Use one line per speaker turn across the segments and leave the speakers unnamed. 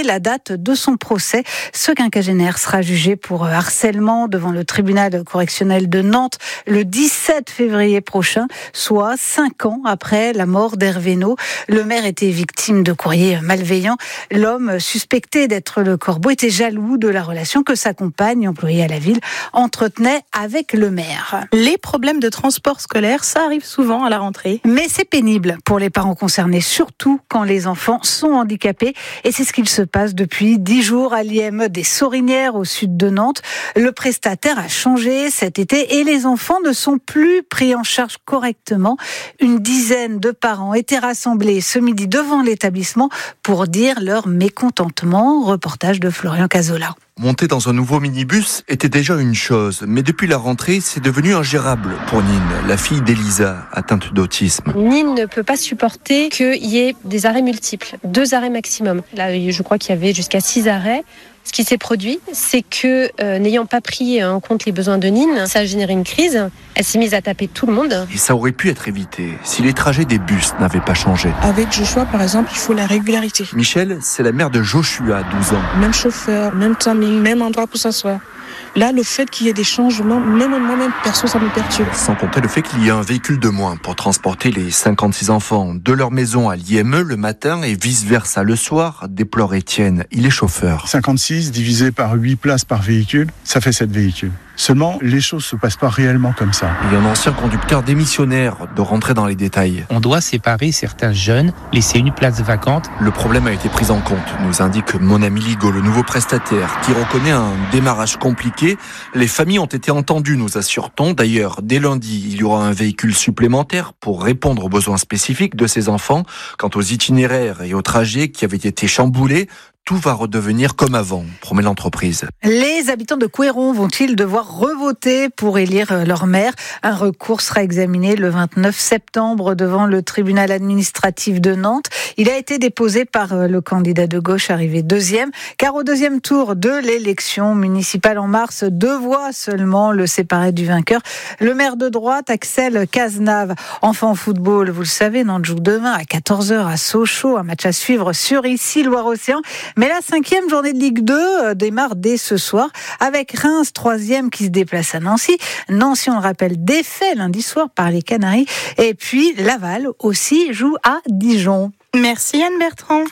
donné la date de son procès. Ce quinquagénaire sera jugé pour harcèlement devant le tribunal correctionnel de Nantes le 17 février prochain, soit 5 ans après la mort d'Hervé No. Le maire était victime de courriers malveillants. L'homme suspecté d'être le corbeau était jaloux de la relation que sa compagne, employée à la ville, entretenait avec le maire.
Les problèmes de transport scolaire, ça arrive souvent à la rentrée.
Mais c'est pénible pour les parents concernés, surtout quand les enfants sont handicapés. Et c'est ce qu'il se passe depuis 10 jours à l'IME des Sorinières, au sud de Nantes. Le prestataire a changé cet été et les enfants ne sont plus pris en charge correctement. Une dizaine de parents étaient rassemblés ce midi devant l'établissement pour dire leur mécontentement. Reportage de Florian Cazola.
Monter dans un nouveau minibus était déjà une chose, mais depuis la rentrée, c'est devenu ingérable pour Nine, la fille d'Elisa, atteinte d'autisme.
Nine ne peut pas supporter qu'il y ait des arrêts multiples, 2 arrêts maximum. Là, je crois qu'il y avait jusqu'à 6 arrêts. Ce qui s'est produit, c'est que n'ayant pas pris en compte les besoins de Nine, ça a généré une crise. Elle s'est mise à taper tout le monde.
Et ça aurait pu être évité si les trajets des bus n'avaient pas changé.
Avec Joshua, par exemple, il faut la régularité.
Michel, c'est la mère de Joshua, 12 ans.
Même chauffeur, même timing, même endroit pour s'asseoir. Là, le fait qu'il y ait des changements, même moi-même, perso, ça me perturbe.
Sans compter le fait qu'il y a un véhicule de moins pour transporter les 56 enfants de leur maison à l'IME le matin et vice-versa le soir, déplore Étienne. Il est chauffeur.
56 divisé par 8 places par véhicule, ça fait 7 véhicules. Seulement, les choses se passent pas réellement comme ça.
Il y a un ancien conducteur démissionnaire de rentrer dans les détails.
On doit séparer certains jeunes, laisser une place vacante.
Le problème a été pris en compte, nous indique mon ami Ligo, le nouveau prestataire, qui reconnaît un démarrage compliqué. Les familles ont été entendues, nous assure-t-on. D'ailleurs, dès lundi, il y aura un véhicule supplémentaire pour répondre aux besoins spécifiques de ces enfants. Quant aux itinéraires et aux trajets qui avaient été chamboulés, tout va redevenir comme avant, promet l'entreprise.
Les habitants de Couéron vont-ils devoir revoter pour élire leur maire ? Un recours sera examiné le 29 septembre devant le tribunal administratif de Nantes. Il a été déposé par le candidat de gauche arrivé deuxième, car au deuxième tour de l'élection municipale en mars, 2 voix seulement le séparaient du vainqueur. Le maire de droite, Axel Cazenave. Enfin, en football, vous le savez, Nantes joue demain à 14h à Sochaux, un match à suivre sur ici Loire-Océan. Mais la 5e journée de Ligue 2 démarre dès ce soir avec Reims 3e qui se déplace à Nancy. Nancy, on le rappelle, défait lundi soir par les Canaries. Et puis Laval aussi joue à Dijon.
Merci Anne Bertrand.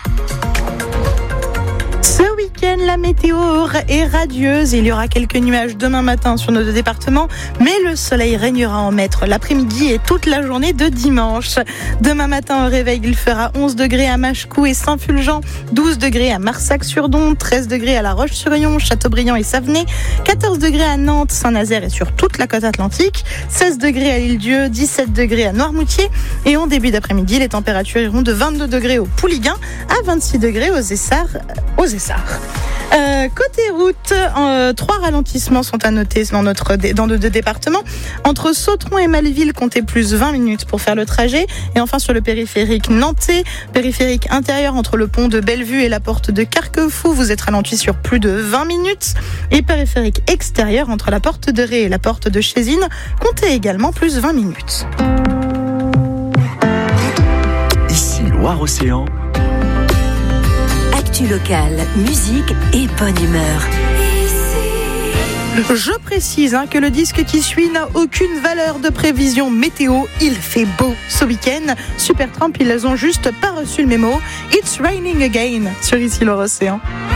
Ce week-end, la météo est radieuse. Il y aura quelques nuages demain matin sur nos 2 départements, mais le soleil régnera en maître l'après-midi et toute la journée de dimanche. Demain matin, au réveil, il fera 11 degrés à Mâchecou et Saint-Fulgent, 12 degrés à Marsac-sur-Don, 13 degrés à La Roche-sur-Yon, Châteaubriand et Savenay, 14 degrés à Nantes, Saint-Nazaire et sur toute la côte atlantique, 16 degrés à l'Île-Dieu, 17 degrés à Noirmoutier. Et en début d'après-midi, les températures iront de 22 degrés au Pouliguen à 26 degrés aux Essarts. Côté route, 3 ralentissements sont à noter dans nos 2 départements. Entre Sautron et Malville, comptez plus 20 minutes pour faire le trajet. Et enfin sur le périphérique nantais, périphérique intérieur entre le pont de Bellevue et la porte de Carquefou, vous êtes ralenti sur plus de 20 minutes. Et périphérique extérieur entre la porte de Ré et la porte de Chésine, comptez également plus 20 minutes.
Ici Loire-Océan. Actu locale, musique et bonne humeur.
Je précise que le disque qui suit n'a aucune valeur de prévision météo. Il fait beau ce week-end. Supertramp, ils ont juste pas reçu le mémo. It's raining again sur ici Loire-Océan.